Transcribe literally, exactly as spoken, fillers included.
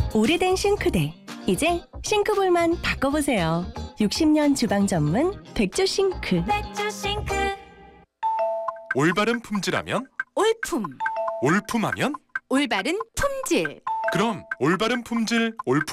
오래된 싱크대. 이제 싱크볼만 바꿔보세요. 육십 년 주방 전문 백조 싱크. 백조 싱크. 올바른 품질하면? 올품. 올품하면? 올바른 품질. 그럼 올바른 품질, 올품